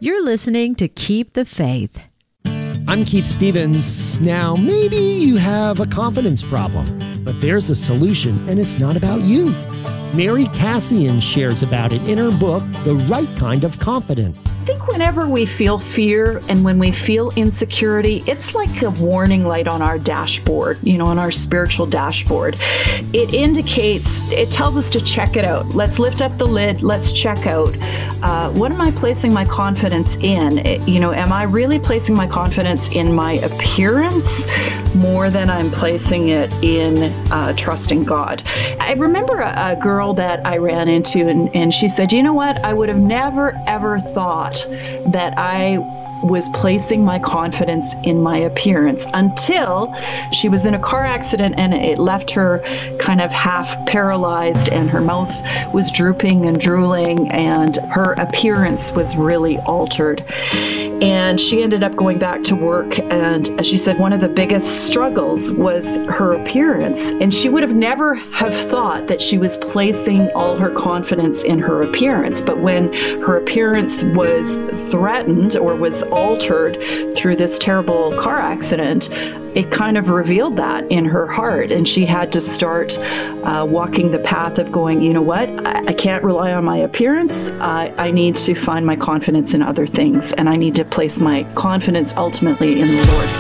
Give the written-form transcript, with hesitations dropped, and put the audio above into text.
You're listening to Keep the Faith. I'm Keith Stevens. Now, maybe you have a confidence problem, but there's a solution, and it's not about you. Mary Cassian shares about it in her book, The Right Kind of Confident. I think whenever we feel fear and when we feel insecurity, it's like a warning light on our dashboard, on our spiritual dashboard. It indicates, it tells us to check it out. Let's lift up the lid. Let's check out. What am I placing my confidence in? Am I really placing my confidence in my appearance more than I'm placing it in trusting God? I remember a girl that I ran into and she said, you know what? I would have never, ever thought that I was placing my confidence in my appearance until she was in a car accident and it left her kind of half paralyzed and her mouth was drooping and drooling and her appearance was really altered. And she ended up going back to work, and as she said, one of the biggest struggles was her appearance. And she would have never have thought that she was placing all her confidence in her appearance. But when her appearance was threatened or was altered through this terrible car accident, it kind of revealed that in her heart. And she had to start walking the path of going, you know what, I can't rely on my appearance. I need to find my confidence in other things, and I need to place my confidence ultimately in the Lord.